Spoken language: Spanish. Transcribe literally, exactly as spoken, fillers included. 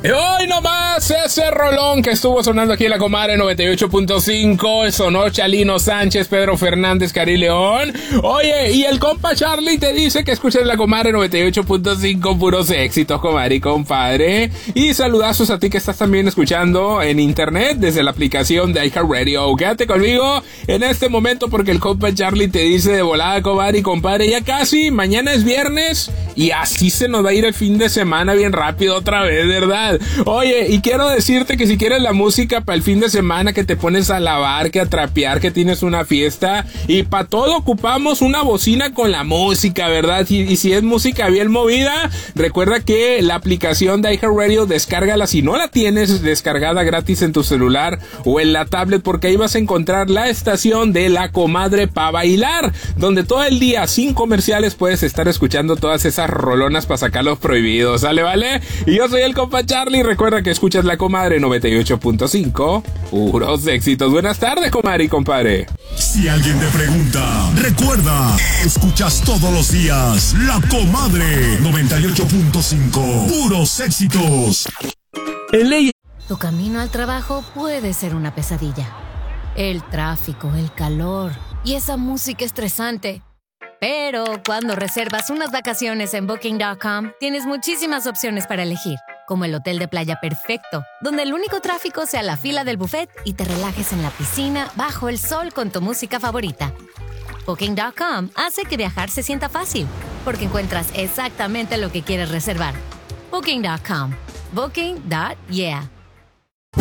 Y hoy nomás ese rolón que estuvo sonando aquí en La Comadre noventa y ocho punto cinco, sonó Chalino Sánchez, Pedro Fernández, Cari León. Oye, y el compa Charlie te dice que escuches La Comadre noventa y ocho punto cinco, puros éxitos, comadre y compadre. Y saludazos a ti que estás también escuchando en internet desde la aplicación de iHeartRadio. Quédate conmigo en este momento porque el compa Charlie te dice de volada, comadre y compadre, ya casi, mañana es viernes y así se nos va a ir el fin de semana bien rápido otra vez, ¿verdad? Oye, y quiero decirte que si quieres la música para el fin de semana, que te pones a lavar, que a trapear, que tienes una fiesta, y para todo ocupamos una bocina con la música, ¿verdad? Y, y si es música bien movida, recuerda que la aplicación de iHeartRadio, descárgala si no la tienes descargada gratis en tu celular o en la tablet, porque ahí vas a encontrar la estación de La Comadre pa' bailar, donde todo el día sin comerciales puedes estar escuchando todas esas rolonas para sacar los prohibidos, ¿sale, vale? Y yo soy el compa Charlie, recuerda que escuchas La Comadre noventa y ocho punto cinco, puros éxitos. Buenas tardes, comadre y compadre. Si alguien te pregunta, recuerda, escuchas todos los días La Comadre noventa y ocho punto cinco, puros éxitos. El ley. Tu camino al trabajo puede ser una pesadilla. El tráfico, el calor y esa música estresante. Pero cuando reservas unas vacaciones en Booking punto com, tienes muchísimas opciones para elegir, como el hotel de playa perfecto, donde el único tráfico sea la fila del buffet y te relajes en la piscina bajo el sol con tu música favorita. Booking punto com hace que viajar se sienta fácil, porque encuentras exactamente lo que quieres reservar. Booking punto com. Booking punto yeah.